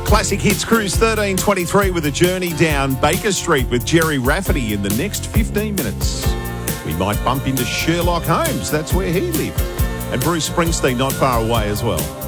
Classic Hits Cruise 1323 with a journey down Baker Street with Jerry Rafferty in the next 15 minutes. We might bump into Sherlock Holmes, that's where he lived. And Bruce Springsteen not far away as well.